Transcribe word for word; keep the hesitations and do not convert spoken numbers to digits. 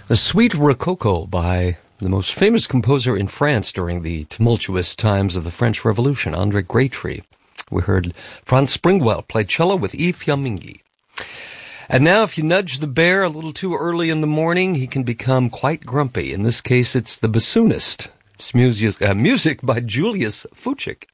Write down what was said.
The Suite Rococo by the most famous composer in France during the tumultuous times of the French Revolution, André Grétry. We heard Franz Springwell play cello with Yves Yamingi. And now, if you nudge the bear a little too early in the morning, he can become quite grumpy. In this case, it's The Bassoonist. It's music, uh, music by Julius Fuchik.